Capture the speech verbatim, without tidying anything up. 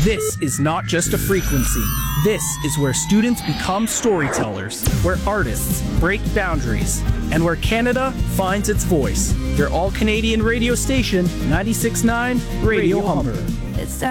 This is not just a frequency. This is where students become storytellers, where artists break boundaries, and where Canada finds its voice. Your all-Canadian radio station, ninety-six point nine Radio Humber. It's